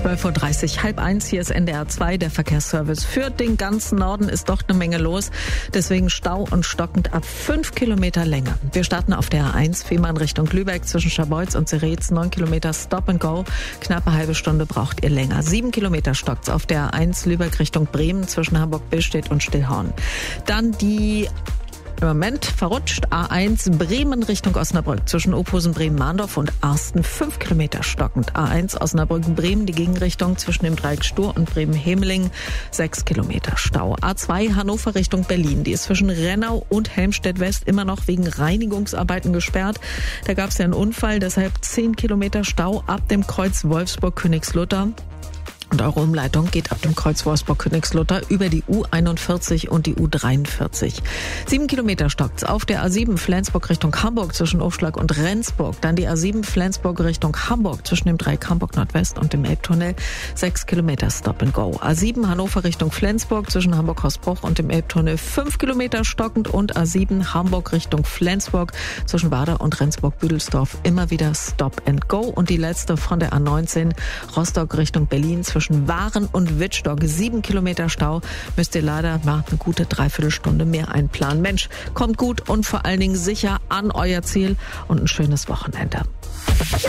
12.30 Uhr, 12:30, hier ist NDR 2, der Verkehrsservice. Für den ganzen Norden ist doch eine Menge los, deswegen Stau und stockend ab 5 Kilometer Länge. Wir starten auf der A1, Fehmarn Richtung Lübeck zwischen Scharbeutz und Zeretz, 9 Kilometer Stop and Go, knappe halbe Stunde braucht ihr länger. 7 Kilometer stockt's auf der A1 Lübeck Richtung Bremen zwischen Hamburg-Billstedt und Stillhorn. Dann die im Moment verrutscht A1 Bremen Richtung Osnabrück zwischen Ophusen, Bremen-Mahndorf und Arsten 5 Kilometer stockend. A1 Osnabrück-Bremen die Gegenrichtung zwischen dem Dreieck Stur und Bremen-Hemeling 6 Kilometer Stau. A2 Hannover Richtung Berlin, die ist zwischen Rennau und Helmstedt-West immer noch wegen Reinigungsarbeiten gesperrt. Da gab es ja einen Unfall, deshalb 10 Kilometer Stau ab dem Kreuz Wolfsburg-Königslutter. Und eure Umleitung geht ab dem Kreuz Wolfsburg-Königslutter über die U41 und die U43. 7 Kilometer stockt's auf der A7 Flensburg Richtung Hamburg zwischen Aufschlag und Rendsburg. Dann die A7 Flensburg Richtung Hamburg zwischen dem Dreieck Hamburg Nordwest und dem Elbtunnel. 6 Kilometer Stop and Go. A7 Hannover Richtung Flensburg zwischen Hamburg-Hausbruch und dem Elbtunnel. 5 Kilometer stockend und A7 Hamburg Richtung Flensburg zwischen Wader und Rendsburg-Büdelsdorf. Immer wieder Stop and Go. Und die letzte von der A19 Rostock Richtung Berlin zwischen Waren und Wittstock. 7 Kilometer Stau. Müsst ihr leider mal eine gute Dreiviertelstunde mehr einplanen. Mensch, kommt gut und vor allen Dingen sicher an euer Ziel und ein schönes Wochenende.